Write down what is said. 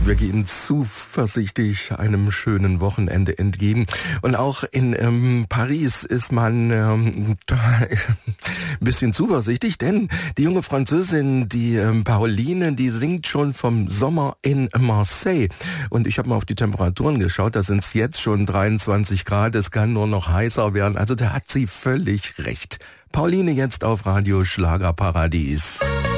Wir gehen zuversichtlich einem schönen Wochenende entgegen. Und auch in Paris ist man ein bisschen zuversichtlich, denn die junge Französin, die Pauline, die singt schon vom Sommer in Marseille. Und ich habe mal auf die Temperaturen geschaut, da sind es jetzt schon 23 Grad, es kann nur noch heißer werden. Also da hat sie völlig recht. Pauline jetzt auf Radio Schlagerparadies.